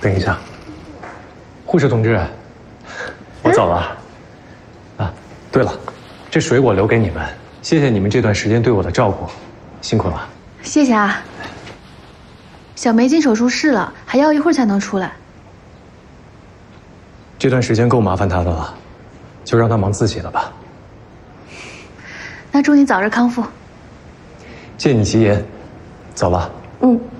等一下，护士同志，我走了。啊，对了，这水果留给你们，谢谢你们这段时间对我的照顾，辛苦了。 谢谢啊。小梅进手术室了，还要一会儿才能出来。 这段时间够麻烦她的了，就让她忙自己的吧。 那祝你早日康复。 借你吉言，走了。 嗯。